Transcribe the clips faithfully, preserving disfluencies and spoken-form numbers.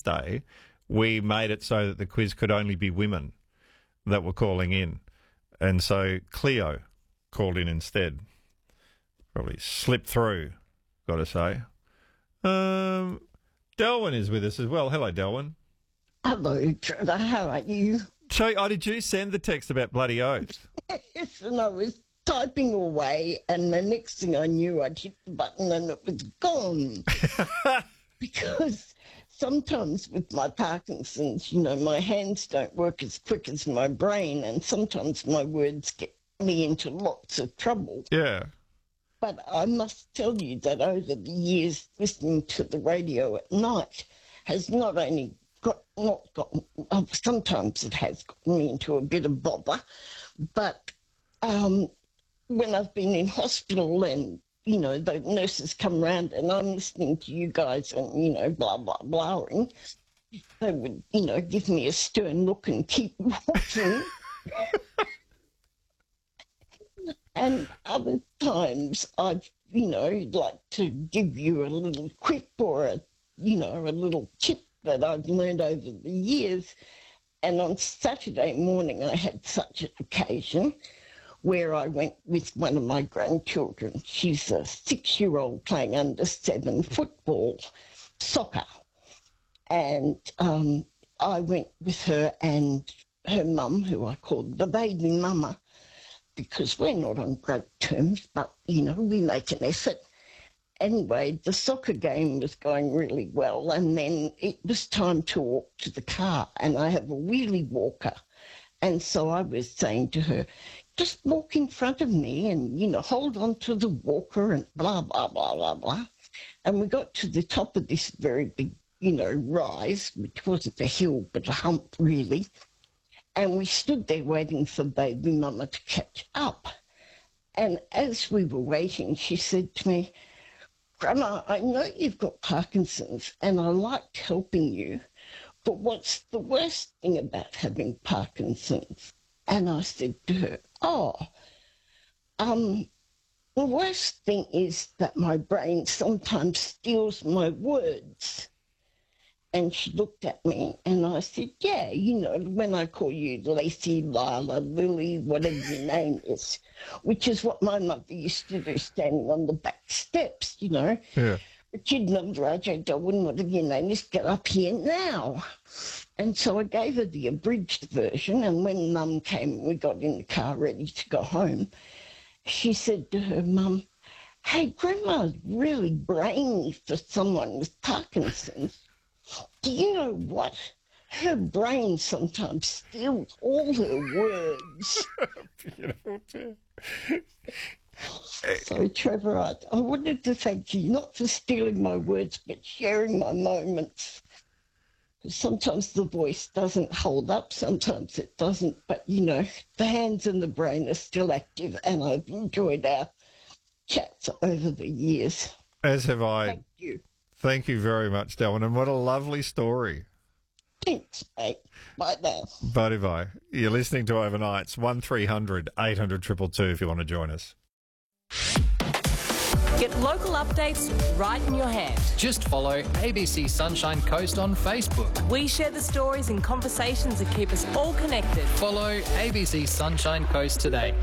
day, we made it so that the quiz could only be women that were calling in. And so Cleo called in instead. Probably slipped through, got to say. Um, Delwyn is with us as well. Hello, Delwyn. Hello, Trevor. How are you? So, oh, did you send the text about bloody oath? Yes, and I was typing away, and the next thing I knew, I'd hit the button and it was gone. Because sometimes with my Parkinson's, you know, my hands don't work as quick as my brain, and sometimes my words get me into lots of trouble. Yeah. But I must tell you that over the years, listening to the radio at night has not only got, not got, uh, sometimes it has gotten me into a bit of bother, but um, when I've been in hospital and, you know, the nurses come round and I'm listening to you guys and, you know, blah, blah, blahing, they would, you know, give me a stern look and keep watching. And other times I've, you know, like to give you a little quip or a, you know, a little tip that I've learned over the years. And on Saturday morning I had such an occasion where I went with one of my grandchildren. She's a six-year-old playing under seven football, soccer. And um, I went with her and her mum, who I called the baby mama, because we're not on great terms, but, you know, we make an effort. Anyway, the soccer game was going really well, and then it was time to walk to the car, and I have a wheelie walker. And so I was saying to her, just walk in front of me and, you know, hold on to the walker and blah, blah, blah, blah, blah. And we got to the top of this very big, you know, rise, which wasn't a hill, but a hump, really. And we stood there waiting for baby mama to catch up. And as we were waiting, she said to me, Grandma, I know you've got Parkinson's and I liked helping you, but what's the worst thing about having Parkinson's? And I said to her, oh, um, the worst thing is that my brain sometimes steals my words. And she looked at me and I said, yeah, you know, when I call you Lacey, Lila, Lily, whatever your name is, which is what my mother used to do standing on the back steps, you know. Yeah. But you'd never, Roger, Darwin, whatever your name is, get up here now. And so I gave her the abridged version, and when Mum came, we got in the car ready to go home, she said to her mum, hey, Grandma's really brainy for someone with Parkinson's. Do you know what? Her brain sometimes steals all her words. Beautiful too. So, Trevor, I, I wanted to thank you, not for stealing my words, but sharing my moments. Sometimes the voice doesn't hold up, sometimes it doesn't, but, you know, the hands and the brain are still active, and I've enjoyed our chats over the years. As have I. Thank you. Thank you very much, Delwyn, and what a lovely story. Thanks, mate. Bye now. Bye bye. You're listening to Overnights, one three hundred eight hundred two two two if you want to join us. Get local updates right in your hand. Just follow A B C Sunshine Coast on Facebook. We share the stories and conversations that keep us all connected. Follow A B C Sunshine Coast today.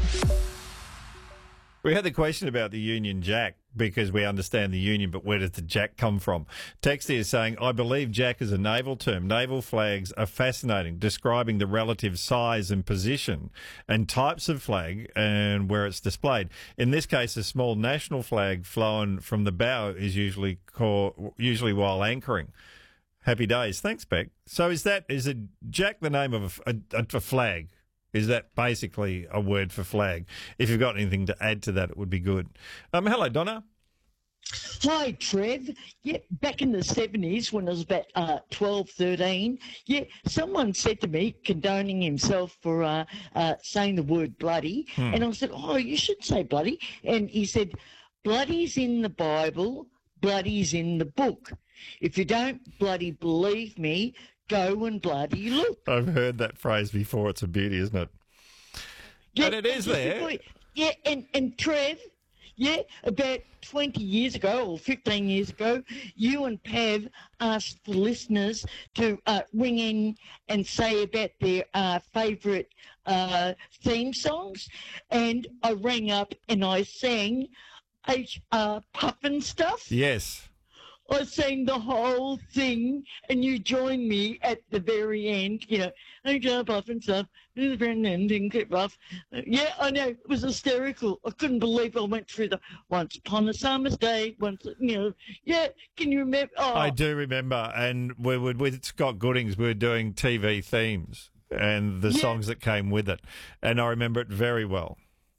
We had the question about the Union Jack because we understand the Union, but where does the Jack come from? Text here saying, I believe Jack is a naval term. Naval flags are fascinating, describing the relative size and position and types of flag and where it's displayed. In this case, a small national flag flown from the bow is usually called, usually while anchoring. Happy days. Thanks, Beck. So is that, is it Jack the name of a, a, a flag? Is that basically a word for flag? If you've got anything to add to that, it would be good. Um, hello, Donna. Hi, Trev. Yeah, back in the seventies when I was about uh, twelve, thirteen, yeah, someone said to me, condoning himself for uh, uh, saying the word bloody, hmm. and I said, oh, you should say bloody. And he said, bloody's in the Bible, bloody's in the book. If you don't bloody believe me, go and bloody look. I've heard that phrase before. It's a beauty, isn't it? Yeah, and it is there. Yeah, and, and Trev, Yeah, about twenty years ago or fifteen years ago, you and Pav asked the listeners to uh, ring in and say about their uh, favourite uh, theme songs. And I rang up and I sang H R Puffin Stuff. Yes. I sang the whole thing, and you joined me at the very end. You know, I jump off and stuff, do the friend ending, get rough. Yeah, I know, it was hysterical. I couldn't believe I went through the once upon a summer's day. Once, you know, yeah. Can you remember? Oh, I do remember, and we would with Scott Goodings, we were doing T V themes and the Yeah. songs that came with it, and I remember it very well.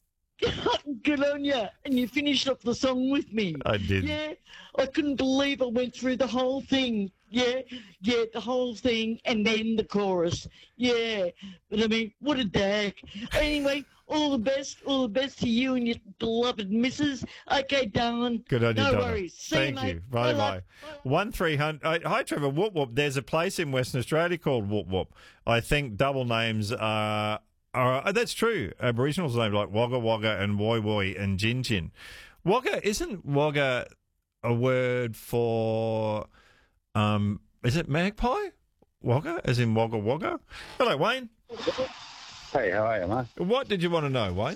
good on you. And you finished off the song with me. I did. Yeah, I couldn't believe I went through the whole thing. Yeah, yeah, the whole thing, and then the chorus. Yeah, but I mean, what a dag. Anyway, all the best, all the best to you and your beloved missus. Okay, darling. Good on you, No Donna. worries. See Thank you, you. mate. Bye Bye, bye. love. One three hundred. Hi, Trevor. Whoop whoop. There's a place in Western Australia called Whoop Whoop. I think double names are. are oh, that's true. Aboriginals names like Wagga Wagga and Woi Woi and Gin Gin. Wagga isn't Wagga a word for? Um, is it magpie? Wagga, as in Wagga Wagga. Hello, Wayne. Hey, how are you, mate? What did you want to know, Wayne?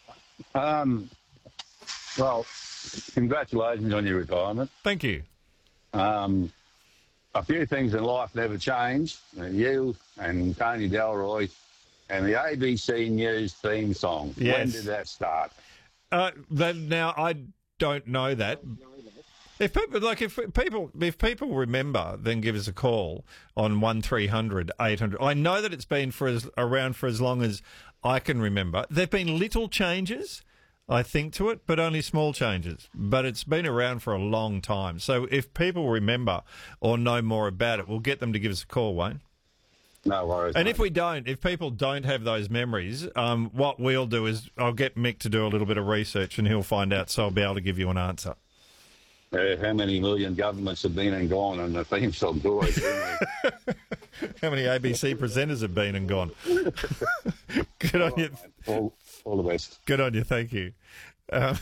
Um, well, congratulations on your retirement. Thank you. Um, a few things in life never change. Uh, You and Tony Delroy and the A B C News theme song. When Yes. did that start? Uh, then now I don't know that. If people like, if people, if people remember, then give us a call on one three hundred eight hundred. I know that it's been for as, around for as long as I can remember. There've been little changes, I think, to it, but only small changes. But it's been around for a long time. So if people remember or know more about it, we'll get them to give us a call, Wayne. No worries. And mate. if we don't, if people don't have those memories, um, what we'll do is I'll get Mick to do a little bit of research and he'll find out, so I'll be able to give you an answer. Uh, how many million governments have been and gone and the theme song always been there? How many A B C presenters have been and gone? Good on you. all, all the best. Good on you. Thank you. Um,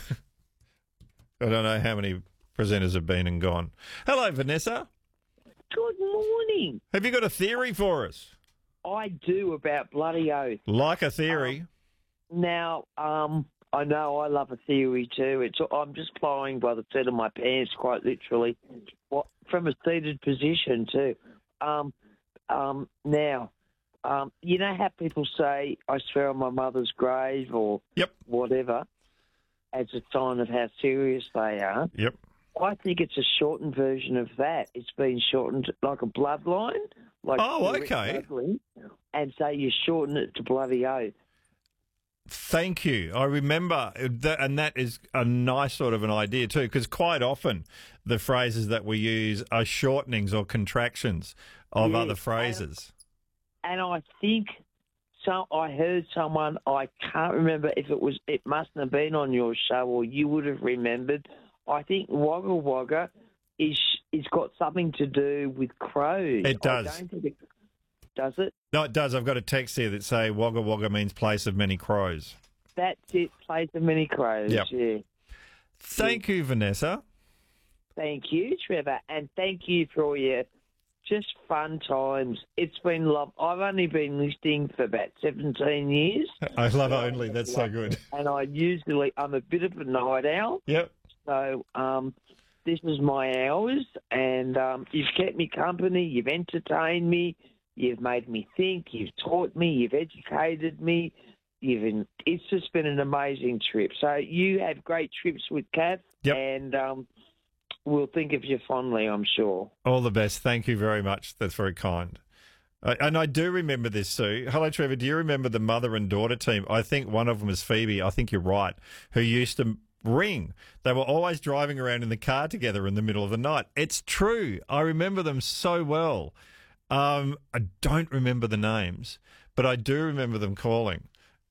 I don't know how many presenters have been and gone. Hello, Vanessa. Good morning. Have you got a theory for us? I do about bloody oath. Like a theory. Now, um, I know I love a theory too. It's I'm just flying by the seat of my pants, quite literally, what, from a seated position too. Um, um, now, um, you know how people say, "I swear on my mother's grave" or Yep. whatever, as a sign of how serious they are. Yep. I think it's a shortened version of that. It's been shortened like a bloodline. Like Oh, Rick okay. Dudley, and so you shorten it to bloody oath. Thank you. I remember that, and that is a nice sort of an idea too, because quite often the phrases that we use are shortenings or contractions of Yeah, other phrases. And I think so. I heard someone. I can't remember if it was. It mustn't have been on your show, or you would have remembered. I think Wagga Wagga is is got something to do with crows. It does. I don't think it, does it? No, it does. I've got a text here that say Wagga Wagga means place of many crows. That's it. Place of many crows. Yep. Yeah. Thank you, Vanessa. Thank you, Trevor, and thank you for all your just fun times. It's been love. I've only been listening for about seventeen years, I love only. That's so good. and I usually I'm a bit of a night owl. Yep. So um, this is my hours, and um, you've kept me company. You've entertained me. You've made me think. You've taught me. You've educated me. You've in, it's just been an amazing trip. So you have great trips with Kath, Yep. and um, we'll think of you fondly, I'm sure. All the best. Thank you very much. That's very kind. Uh, and I do remember this, Sue. Hello, Trevor. Do you remember the mother and daughter team? I think one of them was Phoebe. I think you're right. Who used to ring. They were always driving around in the car together in the middle of the night. It's true. I remember them so well. Um, I don't remember the names, but I do remember them calling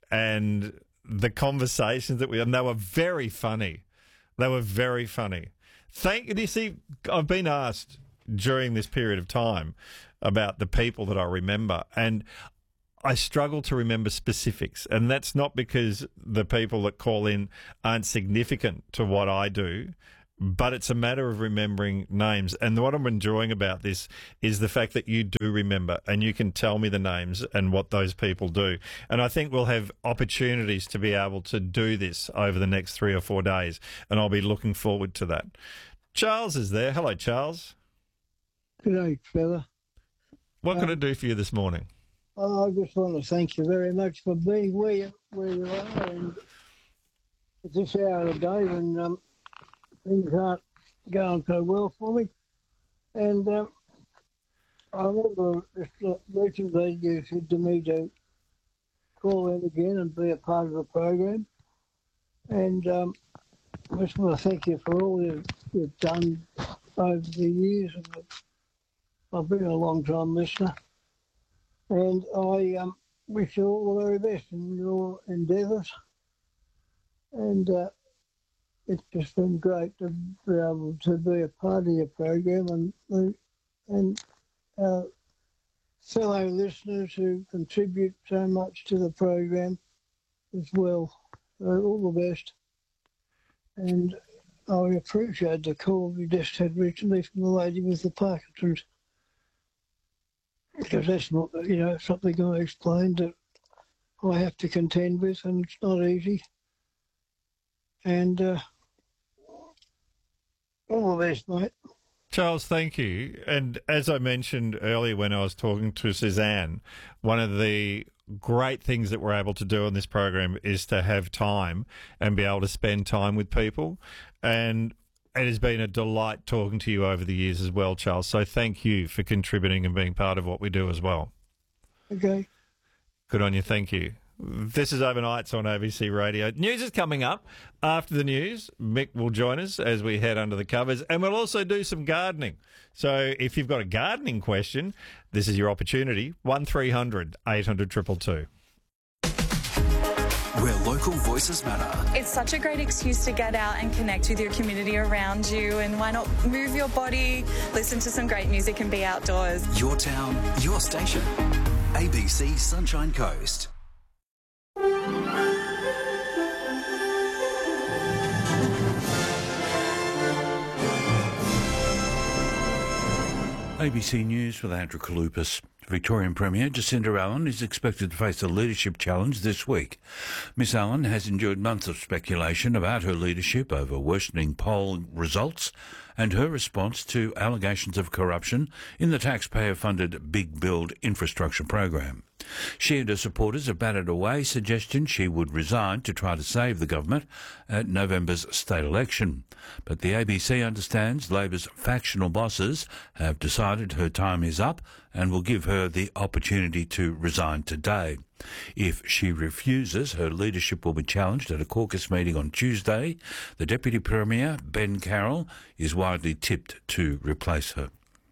and the conversations that we had. And they were very funny. They were very funny. Thank you. See, I've been asked during this period of time about the people that I remember, and I struggle to remember specifics, and that's not because the people that call in aren't significant to what I do, but it's a matter of remembering names. And what I'm enjoying about this is the fact that you do remember and you can tell me the names and what those people do. And I think we'll have opportunities to be able to do this over the next three or four days, and I'll be looking forward to that. Charles is there. Hello, Charles. Good day, Trevor. What um, can I do for you this morning? Oh, I just want to thank you very much for being where you, where you are, and at this hour of the day when um, things aren't going so well for me. And um, I remember just recently you said to me to call in again and be a part of the program. And um, I just want to thank you for all you've, you've done over the years. I've been a long-time listener. And I um, wish you all the very best in your endeavours. And uh, it's just been great to be able to be a part of your program, and and our fellow listeners who contribute so much to the program as well. So all the best. And I appreciate the call we just had recently from the lady with the Parkinson's, because that's not, you know, something I explained that I have to contend with, and it's not easy. And uh, all the best, mate. Charles, thank you. And as I mentioned earlier when I was talking to Suzanne, one of the great things that we're able to do on this program is to have time and be able to spend time with people. And it has been a delight talking to you over the years as well, Charles. So thank you for contributing and being part of what we do as well. Okay. Good on you. Thank you. This is Overnights on A B C Radio. News is coming up. After the news, Mick will join us as we head under the covers, and we'll also do some gardening. So if you've got a gardening question, this is your opportunity. one three hundred eight hundred two two two. Where local voices matter. It's such a great excuse to get out and connect with your community around you, and why not move your body, listen to some great music and be outdoors. Your town, your station. A B C Sunshine Coast. A B C News with Andrew Kalupas. Victorian Premier Jacinda Allen is expected to face a leadership challenge this week. Miss Allen has endured months of speculation about her leadership over worsening poll results and her response to allegations of corruption in the taxpayer-funded Big Build infrastructure program. She and her supporters have batted away suggestions she would resign to try to save the government at November's state election. But the A B C understands Labor's factional bosses have decided her time is up and will give her the opportunity to resign today. If she refuses, her leadership will be challenged at a caucus meeting on Tuesday. The Deputy Premier, Ben Carroll, is widely tipped to replace her.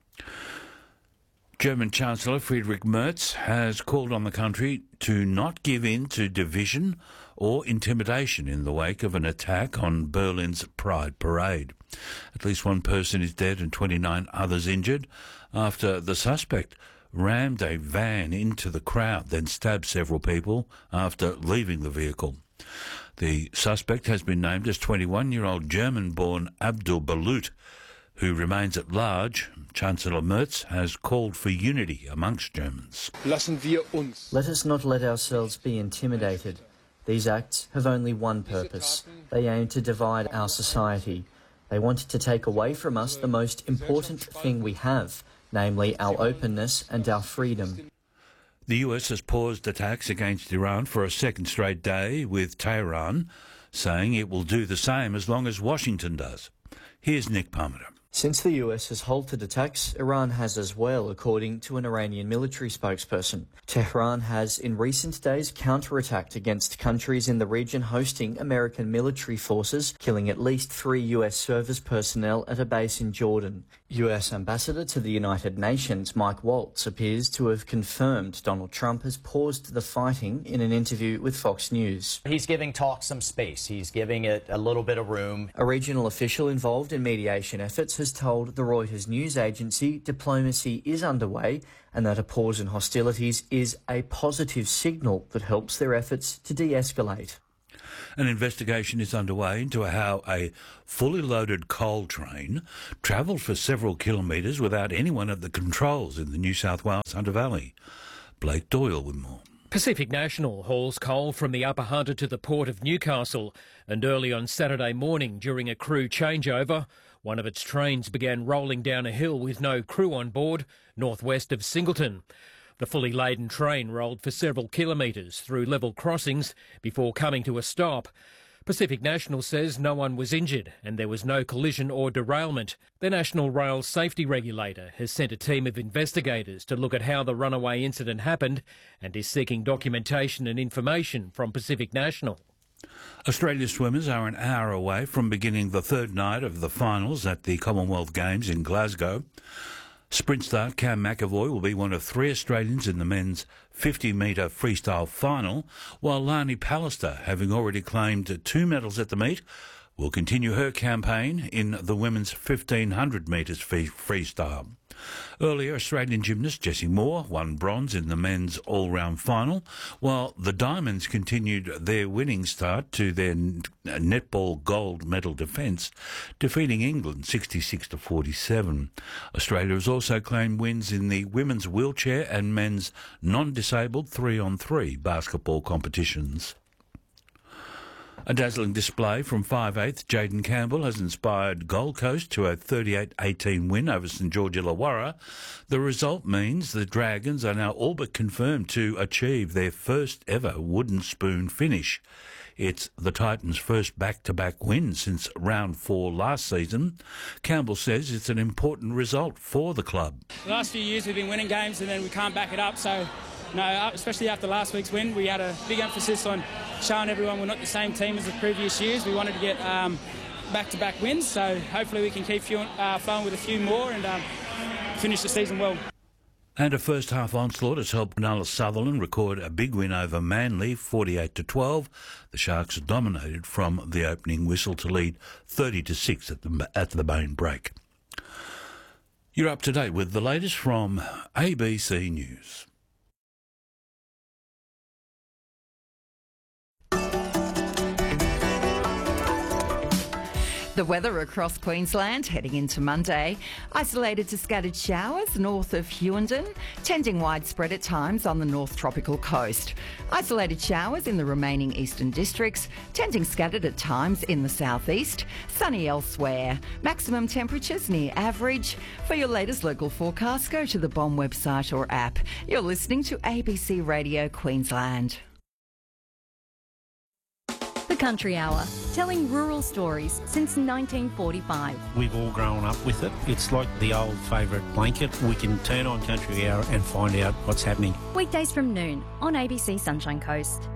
German Chancellor Friedrich Merz has called on the country to not give in to division or intimidation in the wake of an attack on Berlin's Pride Parade. At least one person is dead and twenty-nine others injured after the suspect rammed a van into the crowd, then stabbed several people after leaving the vehicle. The suspect has been named as twenty-one-year-old German-born Abdul Balut, who remains at large. Chancellor Merz has called for unity amongst Germans. Let us not let ourselves be intimidated. These acts have only one purpose. They aim to divide our society. They want to take away from us the most important thing we have, namely our openness and our freedom. The U S has paused attacks against Iran for a second straight day, with Tehran saying it will do the same as long as Washington does. Here's Nick Parmenter. Since the U S has halted attacks, Iran has as well, according to an Iranian military spokesperson. Tehran has in recent days counterattacked against countries in the region hosting American military forces, killing at least three U S service personnel at a base in Jordan. U S Ambassador to the United Nations, Mike Waltz, appears to have confirmed Donald Trump has paused the fighting in an interview with Fox News. He's giving talks some space. He's giving it a little bit of room. A regional official involved in mediation efforts has has told the Reuters news agency diplomacy is underway and that a pause in hostilities is a positive signal that helps their efforts to de-escalate. An investigation is underway into how a fully loaded coal train travelled for several kilometres without anyone at the controls in the New South Wales Hunter Valley. Blake Doyle with more. Pacific National hauls coal from the Upper Hunter to the port of Newcastle, and early on Saturday morning during a crew changeover, one of its trains began rolling down a hill with no crew on board, northwest of Singleton. The fully laden train rolled for several kilometres through level crossings before coming to a stop. Pacific National says no one was injured and there was no collision or derailment. The National Rail Safety Regulator has sent a team of investigators to look at how the runaway incident happened and is seeking documentation and information from Pacific National. Australia swimmers are an hour away from beginning the third night of the finals at the Commonwealth Games in Glasgow. Sprint star Cam McEvoy will be one of three Australians in the men's fifty metre freestyle final, while Lani Pallister, having already claimed two medals at the meet, will continue her campaign in the women's fifteen hundred metres free- freestyle. Earlier, Australian gymnast Jessie Moore won bronze in the men's all-round final, while the Diamonds continued their winning start to their netball gold medal defence, defeating England sixty-six to forty-seven. Australia has also claimed wins in the women's wheelchair and men's non-disabled three-on-three basketball competitions. A dazzling display from five eighth Jaden Campbell has inspired Gold Coast to a thirty-eight eighteen win over St George Illawarra. The result means the Dragons are now all but confirmed to achieve their first ever wooden spoon finish. It's the Titans' first back-to-back win since round four last season. Campbell says it's an important result for the club. The last few years we've been winning games and then we can't back it up, so no, especially after last week's win, we had a big emphasis on showing everyone we're not the same team as the previous years. We wanted to get um, back-to-back wins, so hopefully we can keep few, uh, flowing with a few more and um, finish the season well. And a first-half onslaught has helped Nala Sutherland record a big win over Manly, forty-eight to twelve. The Sharks dominated from the opening whistle to lead thirty to six at the, at the main break. You're up to date with the latest from A B C News. The weather across Queensland heading into Monday. Isolated to scattered showers north of Hughenden, tending widespread at times on the North Tropical Coast. Isolated showers in the remaining eastern districts, tending scattered at times in the southeast. Sunny elsewhere. Maximum temperatures near average. For your latest local forecast, go to the B O M website or app. You're listening to A B C Radio Queensland. The Country Hour, telling rural stories since nineteen forty-five. We've all grown up with it. It's like the old favourite blanket. We can turn on Country Hour and find out what's happening. Weekdays from noon on A B C Sunshine Coast.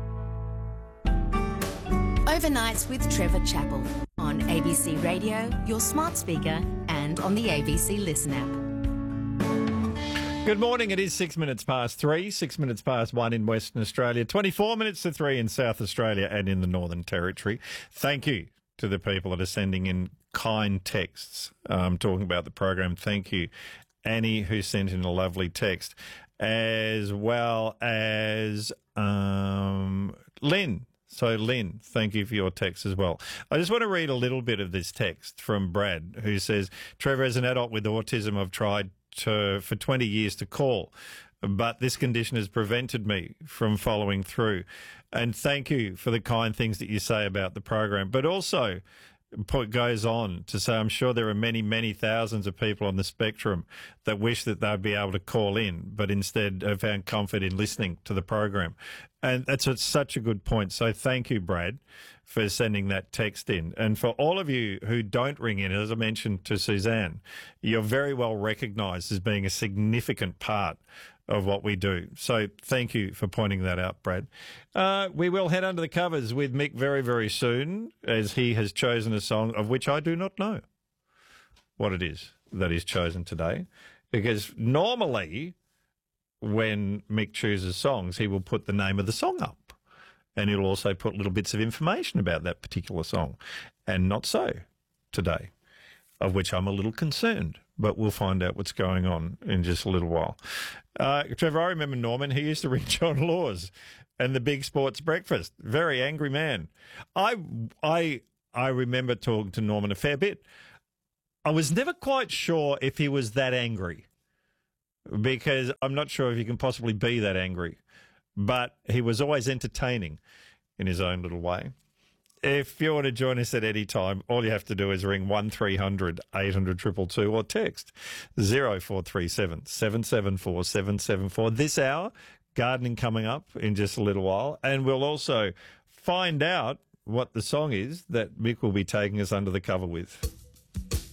Overnights with Trevor Chappell on A B C Radio, your smart speaker, and on the A B C Listen app. Good morning. It is six minutes past three, six minutes past one in Western Australia, twenty-four minutes to three in South Australia and in the Northern Territory. Thank you to the people that are sending in kind texts um, talking about the program. Thank you, Annie, who sent in a lovely text, as well as um, Lynn. So, Lynn, thank you for your text as well. I just want to read a little bit of this text from Brad, who says, Trevor, as an adult with autism, I've tried to, for twenty years to call, but this condition has prevented me from following through. And thank you for the kind things that you say about the program, but also it goes on to say, I'm sure there are many, many thousands of people on the spectrum that wish that they'd be able to call in, but instead have found comfort in listening to the program. And that's a, such a good point. So thank you, Brad, for sending that text in. And for all of you who don't ring in, as I mentioned to Suzanne, you're very well recognised as being a significant part of what we do. So thank you for pointing that out, Brad. Uh, we will head under the covers with Mick very, very soon, as he has chosen a song of which I do not know what it is that he's chosen today. Because normally when Mick chooses songs, he will put the name of the song up. And he'll also put little bits of information about that particular song. And not so today. of which I'm a little concerned. But we'll find out what's going on in just a little while. Uh, Trevor, I remember Norman. He used to ring John Laws and the Big Sports Breakfast. Very angry man. I, I, I remember talking to Norman a fair bit. I was never quite sure if he was that angry, because I'm not sure if you can possibly be that angry. But he was always entertaining in his own little way. If you want to join us at any time, all you have to do is ring one three hundred eight hundred two two two or text zero four three seven seven seven four seven seven four. This hour, gardening coming up in just a little while. And we'll also find out what the song is that Mick will be taking us under the cover with.